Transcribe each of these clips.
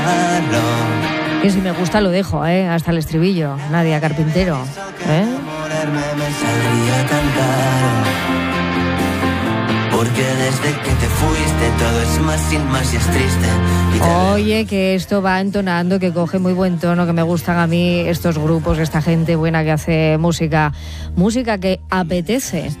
Que si me gusta lo dejo, hasta el estribillo. Nadia Carpintero, Porque desde que te fuiste todo es más sin más y es triste. Oye, que esto va entonando, que coge muy buen tono, que me gustan a mí estos grupos, esta gente buena que hace música que apetece.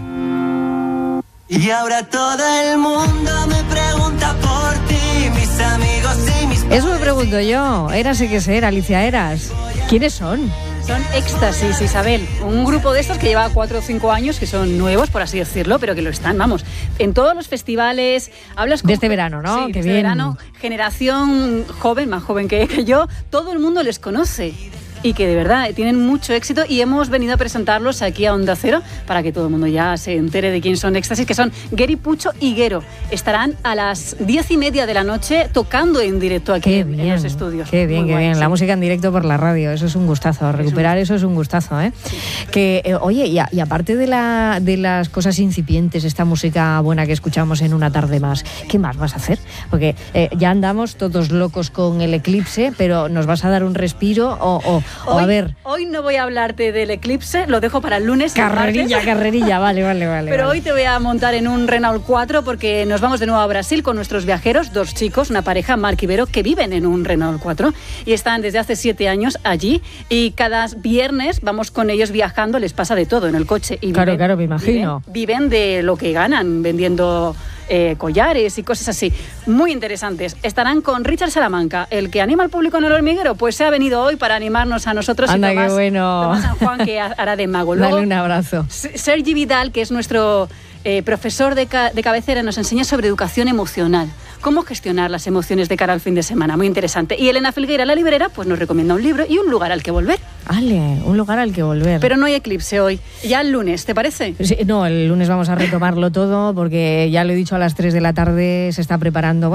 Y ahora todo el mundo me pregunta por ti, mis amigos y mis padres. Eso me pregunto yo. Eras y que ser, Alicia Eras. ¿Quiénes son? Son Éxtasis, Isabel, un grupo de estos que lleva 4 o 5 años, que son nuevos, por así decirlo, pero que lo están, vamos, en todos los festivales. Hablas con de este verano, ¿no? Sí, Qué de bien. Este verano, generación joven, más joven que yo, todo el mundo les conoce. Y que de verdad tienen mucho éxito y hemos venido a presentarlos aquí a Onda Cero para que todo el mundo ya se entere de quién son Éxtasis, que son Geri, Pucho y Guero. Estarán a las 10:30 de la noche tocando en directo aquí en los estudios. Qué bien, muy qué guay, bien. sí. La música en directo por la radio, eso es un gustazo. Recuperar eso es un gustazo, ¿eh? Sí. Que, oye, y aparte de las cosas incipientes, esta música buena que escuchamos en Una tarde más, ¿qué más vas a hacer? Porque ya andamos todos locos con el eclipse, pero ¿nos vas a dar un respiro o a ver? Hoy no voy a hablarte del eclipse, lo dejo para el lunes. Carrerilla, vale. Pero hoy te voy a montar en un Renault 4 porque nos vamos de nuevo a Brasil con nuestros viajeros, 2 chicos, una pareja, Marc y Vero, que viven en un Renault 4 y están desde hace 7 años allí y cada viernes vamos con ellos viajando, les pasa de todo en el coche. Y claro, me imagino. Viven de lo que ganan vendiendo collares y cosas así, muy interesantes. Estarán con Richard Salamanca, el que anima al público en El Hormiguero, pues se ha venido hoy para animarnos a nosotros. Anda, y Tomás, qué bueno. Tomás San Juan, que hará de mago. Luego, dale un abrazo. Sergi Vidal, que es nuestro profesor de cabecera, nos enseña sobre educación emocional, cómo gestionar las emociones de cara al fin de semana, muy interesante. Y Elena Filgueira, la librera, pues nos recomienda un libro y un lugar al que volver. Un lugar al que volver. Pero no hay eclipse hoy, ya el lunes, ¿te parece? Sí, no, el lunes vamos a retomarlo todo porque ya lo he dicho, a las 3 de la tarde está preparado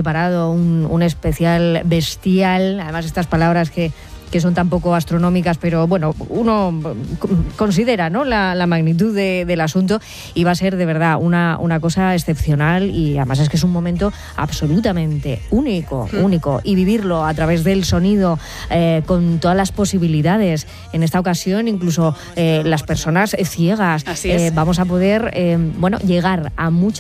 un especial bestial, además estas palabras que son tan poco astronómicas, pero bueno, uno considera, ¿no?, la magnitud del asunto, y va a ser de verdad una cosa excepcional, y además es que es un momento absolutamente único, y vivirlo a través del sonido, con todas las posibilidades. En esta ocasión, incluso las personas ciegas, vamos a poder llegar a muchas